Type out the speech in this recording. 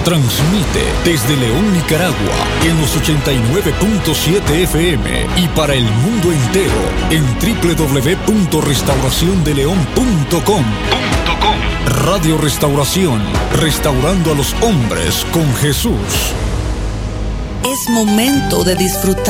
Transmite desde León, Nicaragua, en los 89.7 FM y para el mundo entero en www.restauraciondeleon.com. Radio Restauración, restaurando a los hombres con Jesús. Es momento de disfrutar